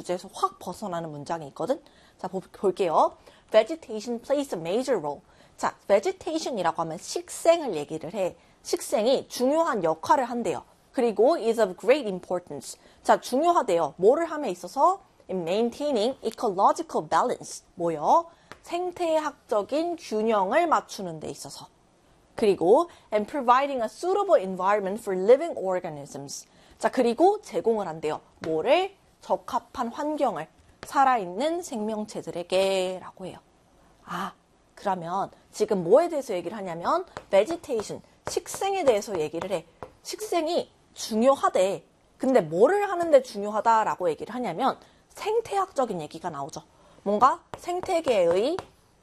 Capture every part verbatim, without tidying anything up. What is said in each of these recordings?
주제에서 확 벗어나는 문장이 있거든. 자, 보, 볼게요. Vegetation plays a major role. 자, vegetation이라고 하면 식생을 얘기를 해. 식생이 중요한 역할을 한대요. 그리고 is of great importance. 자, 중요하대요. 뭐를 함에 있어서? In maintaining ecological balance. 뭐요? 생태학적인 균형을 맞추는 데 있어서. 그리고 and providing a suitable environment for living organisms. 자, 그리고 제공을 한대요. 뭐를? 적합한 환경을 살아있는 생명체들에게 라고 해요. 아, 그러면 지금 뭐에 대해서 얘기를 하냐면 vegetation, 식생에 대해서 얘기를 해. 식생이 중요하대. 근데 뭐를 하는데 중요하다라고 얘기를 하냐면 생태학적인 얘기가 나오죠. 뭔가 생태계의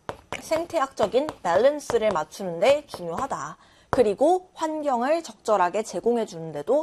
생태학적인 밸런스를 맞추는데 중요하다. 그리고 환경을 적절하게 제공해 주는데도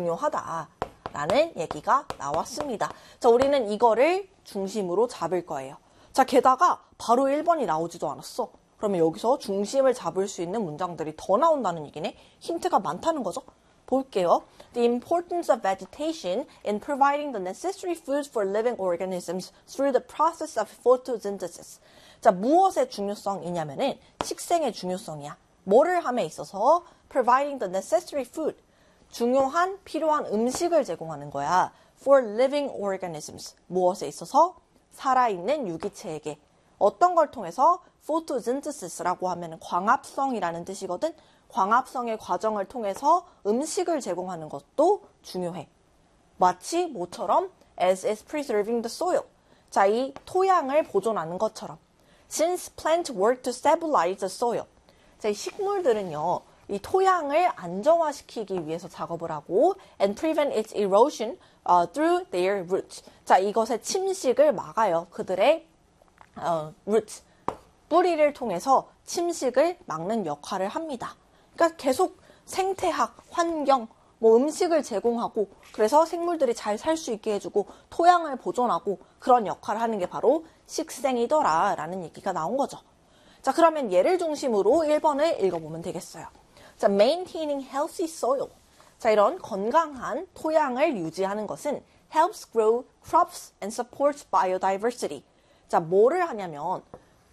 중요하다라는 얘기가 나왔습니다. 자, 우리는 이거를 중심으로 잡을 거예요. 자, 게다가 바로 일 번이 나오지도 않았어. 그러면 여기서 중심을 잡을 수 있는 문장들이 더 나온다는 얘기네. 힌트가 많다는 거죠. 볼게요. The importance of vegetation in providing the necessary foods for living organisms through the process of photosynthesis. 자, 무엇의 중요성이냐면은 식생의 중요성이야. 뭐를 함에 있어서 providing the necessary food. 중요한 필요한 음식을 제공하는 거야. For living organisms. 무엇에 있어서? 살아있는 유기체에게. 어떤 걸 통해서? photosynthesis라고 하면 광합성이라는 뜻이거든. 광합성의 과정을 통해서 음식을 제공하는 것도 중요해. 마치 뭐처럼? As is preserving the soil. 자, 이 토양을 보존하는 것처럼. Since plants work to stabilize the soil. 자, 이 식물들은요, 이 토양을 안정화시키기 위해서 작업을 하고 and prevent its erosion uh, through their roots. 자, 이것의 침식을 막아요. 그들의 uh, roots. 뿌리를 통해서 침식을 막는 역할을 합니다. 그러니까 계속 생태학, 환경, 뭐 음식을 제공하고 그래서 생물들이 잘 살 수 있게 해주고 토양을 보존하고 그런 역할을 하는 게 바로 식생이더라 라는 얘기가 나온 거죠. 자, 그러면 얘를 중심으로 일 번을 읽어보면 되겠어요. 자, maintaining healthy soil. 자, 이런 건강한 토양을 유지하는 것은 helps grow crops and supports biodiversity. 자, 뭐를 하냐면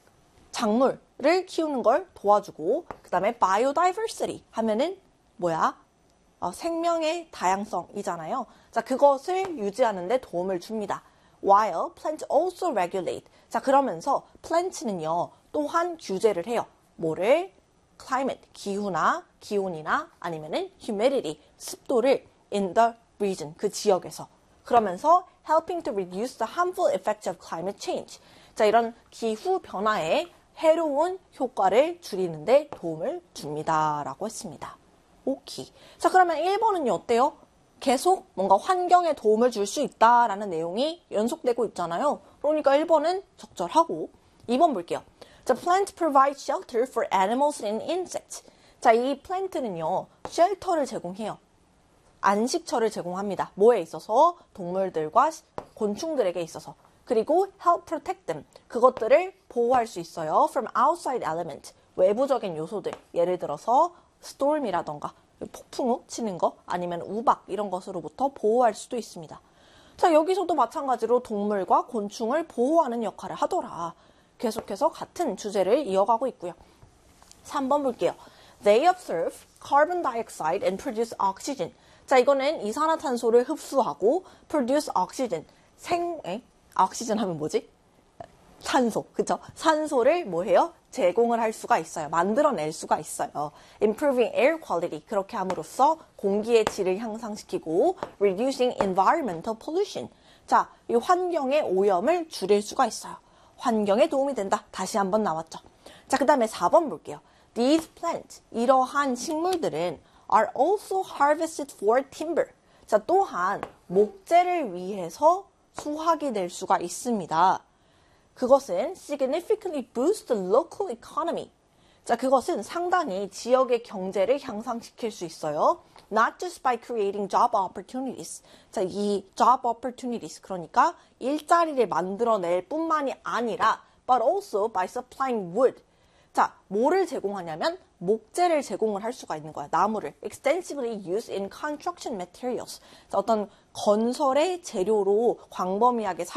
작물을 키우는 걸 도와주고 그 다음에 biodiversity 하면은 뭐야? 어, 생명의 다양성이잖아요. 자, 그것을 유지하는 데 도움을 줍니다. While plants also regulate. 자, 그러면서 plants는요, 또한 규제를 해요. 뭐를? climate, 기후나 기온이나 아니면은 humidity, 습도를 in the region, 그 지역에서. 그러면서 helping to reduce the harmful effects of climate change. 자, 이런 기후 변화에 해로운 효과를 줄이는데 도움을 줍니다. 라고 했습니다. 오케이. 자, 그러면 일 번은요, 어때요? 계속 뭔가 환경에 도움을 줄 수 있다라는 내용이 연속되고 있잖아요. 그러니까 일 번은 적절하고 이 번 볼게요. 자, plant provides shelter for animals and insects. 자, 이 플랜트는요, 쉘터를 제공해요. 안식처를 제공합니다. 뭐에 있어서? 동물들과 곤충들에게 있어서. 그리고 help protect them. 그것들을 보호할 수 있어요. From outside element. 외부적인 요소들. 예를 들어서 storm이라던가 폭풍우 치는 거 아니면 우박 이런 것으로부터 보호할 수도 있습니다. 자, 여기서도 마찬가지로 동물과 곤충을 보호하는 역할을 하더라. 계속해서 같은 주제를 이어가고 있고요. 삼 번 볼게요. They observe carbon dioxide and produce oxygen. 자, 이거는 이산화탄소를 흡수하고 produce oxygen. 생, 에? 오xygen 하면 뭐지? 산소, 그쵸? 산소를 뭐 해요? 제공을 할 수가 있어요. 만들어낼 수가 있어요. Improving air quality. 그렇게 함으로써 공기의 질을 향상시키고 reducing environmental pollution. 자, 이 환경의 오염을 줄일 수가 있어요. 환경에 도움이 된다. 다시 한번 나왔죠. 자, 그 다음에 사 번 볼게요. These plants, 이러한 식물들은 are also harvested for timber. 자, 또한 목재를 위해서 수확이 될 수가 있습니다. 그것은 significantly boost the local economy. 자, 그것은 상당히 지역의 경제를 향상시킬 수 있어요. Not just by creating job opportunities. 자, 이 job opportunities, 그러니까 일자리를 만들어낼 뿐만이 아니라 but also by supplying wood. 자, 뭐를 제공하냐면 목재를 제공을 할 수가 있는 거야. 나무를. extensively used in construction materials. 자, 어떤 건설의 재료로 광범위하게